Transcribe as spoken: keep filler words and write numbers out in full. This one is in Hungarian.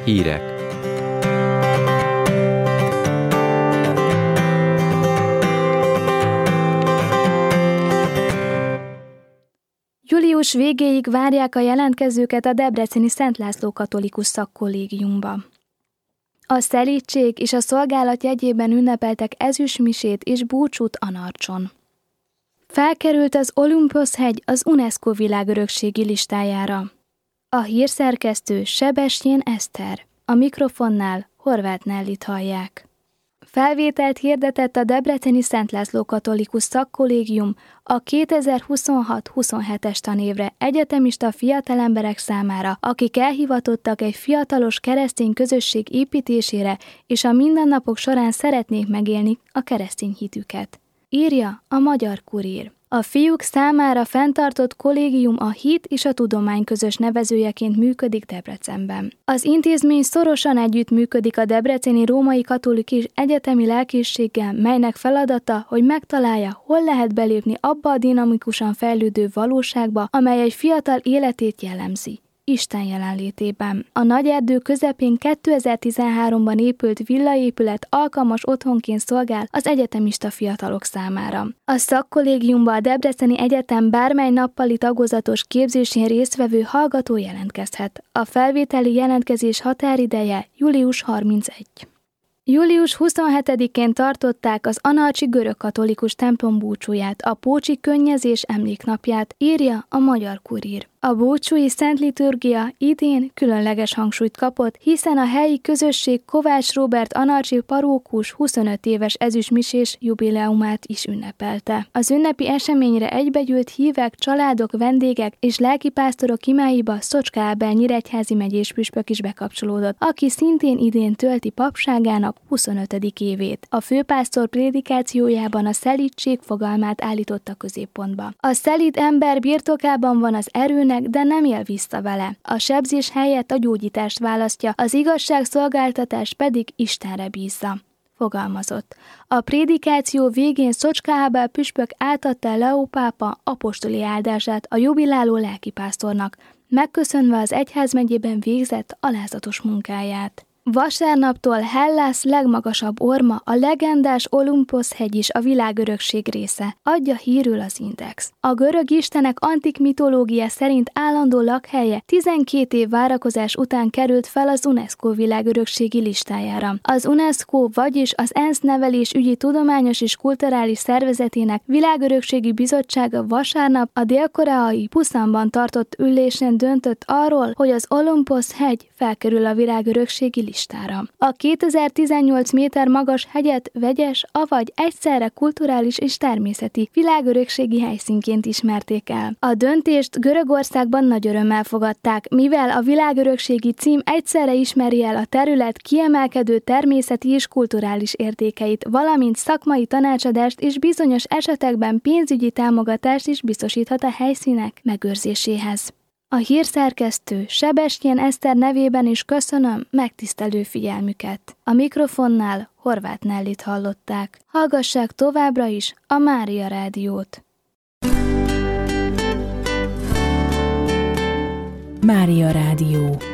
Hírek. Július végéig várják a jelentkezőket a debreceni Szent László Katolikus Szakkollégiumba. A szelídség és a szolgálat jegyében ünnepeltek ezüstmisét és búcsút Anarcson. Felkerült az Olimposz-hegy az UNESCO világörökségi listájára. A hírszerkesztő Sebestyén Eszter, a mikrofonnál Horváth Nellit hallják. Felvételt hirdetett a debreceni Szent László Katolikus Szakkollégium a kétezer-huszonhat-huszonhetes tanévre egyetemista fiatalemberek számára, akik elhivatottak egy fiatalos keresztény közösség építésére, és a mindennapok során szeretnék megélni a keresztény hitüket. Írja a Magyar Kurír. A fiúk számára fenntartott kollégium a hit és a tudomány közös nevezőjeként működik Debrecenben. Az intézmény szorosan együttműködik a debreceni római katolikus egyetemi lelkészséggel, melynek feladata, hogy megtalálja, hol lehet belépni abba a dinamikusan fejlődő valóságba, amely egy fiatal életét jellemzi. Isten jelenlétében. A Nagyerdő közepén kétezer-tizenháromban épült villaépület alkalmas otthonként szolgál az egyetemista fiatalok számára. A szakkollégiumba a Debreceni Egyetem bármely nappali tagozatos képzésén résztvevő hallgató jelentkezhet. A felvételi jelentkezés határideje július harmincegyedike. július huszonhetedikén tartották az anarcsi görögkatolikus templom búcsúját, a pócsi könnyezés emléknapját, írja a Magyar Kurír. A búcsúi szent liturgia idén különleges hangsúlyt kapott, hiszen a helyi közösség Kovács Róbert anarcsi parókus huszonöt éves ezüstmisés jubileumát is ünnepelte. Az ünnepi eseményre egybegyűlt hívek, családok, vendégek és lelkipásztorok imáiba Szocska Ábel nyíregyházi megyés püspök is bekapcsolódott, aki szintén idén tölti papságának huszonötödik évét. A főpásztor prédikációjában a szelídség fogalmát állította középpontba. A szelíd ember birtokában van az erőnek, de nem él vissza vele. A sebzés helyett a gyógyítást választja, az igazságszolgáltatás pedig Istenre bízza, fogalmazott. A prédikáció végén Szocska Ábel püspök átadta Leó pápa apostoli áldását a jubiláló lelkipásztornak, megköszönve az egyházmegyében végzett alázatos munkáját. Vasárnaptól Hellász legmagasabb orma, a legendás Olimposz-hegy is a világörökség része, adja hírül az Index. A görög istenek antik mitológia szerint állandó lakhelye tizenkét év várakozás után került fel az UNESCO világörökségi listájára. Az UNESCO, vagyis az ENSZ nevelésügyi tudományos és kulturális szervezetének világörökségi bizottsága vasárnap a dél-koreai Pusanban tartott ülésen döntött arról, hogy az Olimposz-hegy felkerül a világörökségi listára. listára. A kétezer-tizennyolc méter magas hegyet vegyes, avagy egyszerre kulturális és természeti világörökségi helyszínként ismerték el. A döntést Görögországban nagy örömmel fogadták, mivel a világörökségi cím egyszerre ismeri el a terület kiemelkedő természeti és kulturális értékeit, valamint szakmai tanácsadást és bizonyos esetekben pénzügyi támogatást is biztosíthat a helyszínek megőrzéséhez. A hírszerkesztő Sebestyén Eszter nevében is köszönöm megtisztelő figyelmüket. A mikrofonnál Horváth Nellit hallották. Hallgassák továbbra is a Mária Rádiót. Mária Rádió.